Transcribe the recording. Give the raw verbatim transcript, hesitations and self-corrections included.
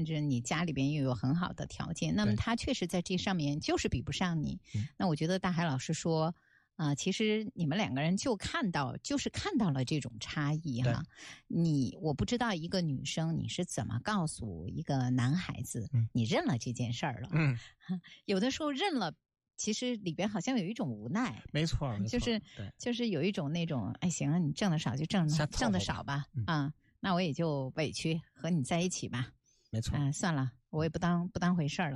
至你家里边又有很好的条件，那么他确实在这上面就是比不上你。那我觉得大海老师说啊、呃，其实你们两个人就看到，就是看到了这种差异哈。你我不知道一个女生你是怎么告诉一个男孩子，嗯、你认了这件事儿了。嗯，有的时候认了，其实里边好像有一种无奈。 没错， 就是就是有一种那种，哎，行了，你挣的少就挣的挣的少吧，嗯、啊，那我也就委屈和你在一起吧。 没错， 啊、呃，算了，我也不当不当回事儿了。